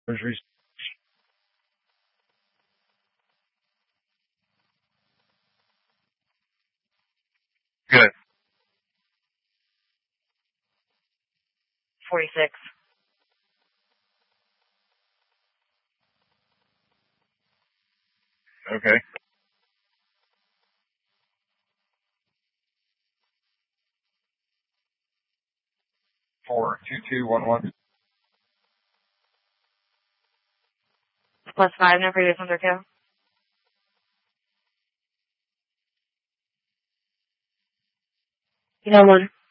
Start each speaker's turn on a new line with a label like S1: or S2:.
S1: Surgery. Good.
S2: 46.
S1: Okay. 42211.
S2: +5, no previous under two. You know one.